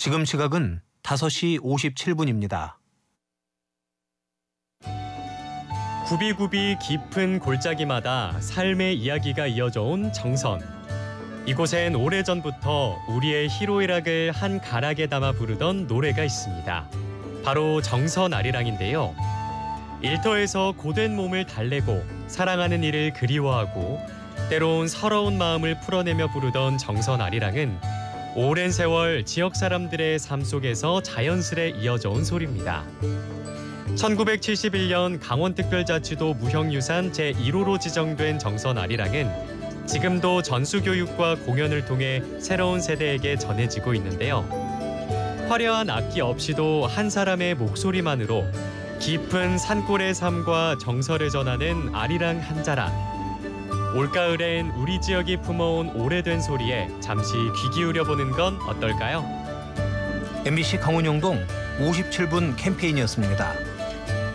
지금 시각은 5시 57분입니다. 굽이굽이 깊은 골짜기마다 삶의 이야기가 이어져 온 정선. 이곳엔 오래전부터 우리의 희로애락을 한 가락에 담아 부르던 노래가 있습니다. 바로 정선 아리랑인데요. 일터에서 고된 몸을 달래고 사랑하는 이를 그리워하고 때론 서러운 마음을 풀어내며 부르던 정선 아리랑은 오랜 세월 지역 사람들의 삶 속에서 자연스레 이어져 온 소리입니다. 1971년 강원특별자치도 무형유산 제1호로 지정된 정선 아리랑은 지금도 전수교육과 공연을 통해 새로운 세대에게 전해지고 있는데요. 화려한 악기 없이도 한 사람의 목소리만으로 깊은 산골의 삶과 정서를 전하는 아리랑 한 자락. 올가을엔 우리 지역이 품어온 오래된 소리에 잠시 귀 기울여보는 건 어떨까요? MBC 강원영동 57분 캠페인이었습니다.